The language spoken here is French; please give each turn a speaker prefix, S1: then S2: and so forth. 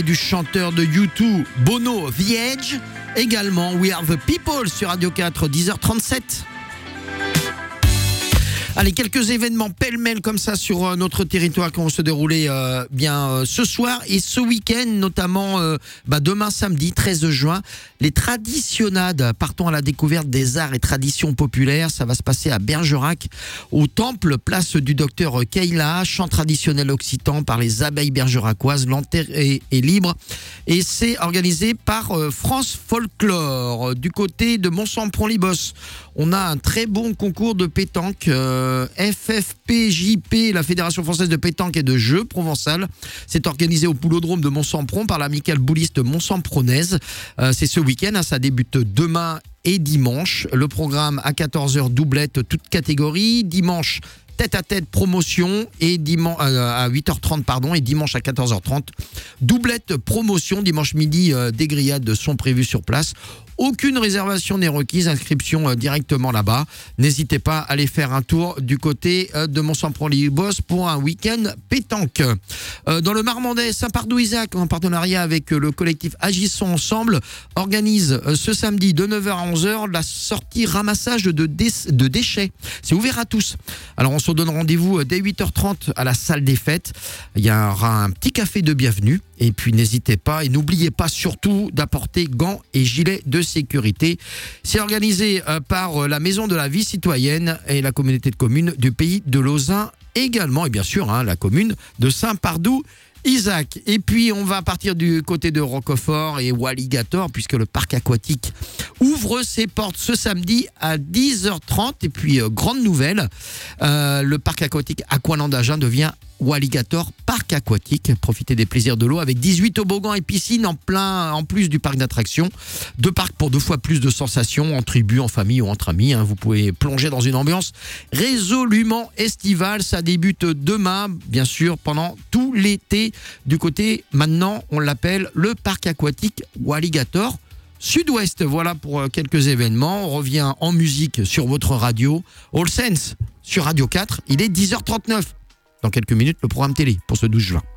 S1: Du chanteur de U2, Bono, The Edge. Également, We Are The People sur Radio 4, 10h37. Allez, quelques événements pêle-mêle comme ça sur notre territoire qui vont se dérouler ce soir et ce week-end, notamment demain samedi 13 juin. Les traditionnades, partons à la découverte des arts et traditions populaires. Ça va se passer à Bergerac, au temple, place du docteur Kayla, chant traditionnel occitan par les abeilles bergeracoises. L'entrée est libre et c'est organisé par France Folklore. Du côté de Mont-Sampron-Libos, on a un très bon concours de pétanque. FFPJP, la Fédération Française de Pétanque et de Jeux Provençal. C'est organisé au Poulodrome de Mont-Sampron par l'amicale bouliste Mont-Sampronaise. C'est ce week-end, ça débute demain et dimanche. Le programme à 14h, doublette, toute catégorie. Dimanche, tête-à-tête promotion et à 8h30 et dimanche à 14h30 doublette promotion. Dimanche midi, des grillades sont prévues sur place. Aucune réservation n'est requise, inscription directement là-bas. N'hésitez pas à aller faire un tour du côté de Mont-Sampron-Libos pour un week-end pétanque. Dans le Marmandais, Saint-Pardoux-Isaac, en partenariat avec le collectif Agissons Ensemble, organise ce samedi de 9h à 11h la sortie ramassage de déchets. C'est ouvert à tous. Alors on se donne rendez-vous dès 8h30 à la salle des fêtes. Il y aura un petit café de bienvenue. Et puis n'hésitez pas et n'oubliez pas surtout d'apporter gants et gilets de sécurité. C'est organisé par la Maison de la Vie Citoyenne et la communauté de communes du Pays de Lauzun également. Et bien sûr, la commune de Saint-Pardoux-Isaac. Et puis on va partir du côté de Roquefort et Walligator puisque le parc aquatique ouvre ses portes ce samedi à 10h30. Et puis grande nouvelle, le parc aquatique Aqualand Agen devient Walligator Parc Aquatique. Profitez des plaisirs de l'eau avec 18 toboggans et piscines en plus du parc d'attractions. 2 parcs pour 2 fois plus de sensations en tribu, en famille ou entre amis. Vous pouvez plonger dans une ambiance résolument estivale. Ça débute demain, bien sûr, pendant tout l'été. Du côté, maintenant, on l'appelle le parc aquatique Walligator Sud-Ouest. Voilà pour quelques événements. On revient en musique sur votre radio. All Sense sur Radio 4. Il est 10h39. Dans quelques minutes, le programme télé pour ce 12 juin.